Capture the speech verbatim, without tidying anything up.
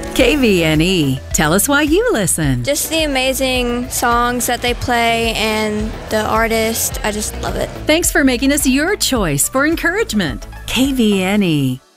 K V N E. Tell us why you listen. Just the amazing songs that they play and the artist. I just love it. Thanks for making us your choice for encouragement. K V N E.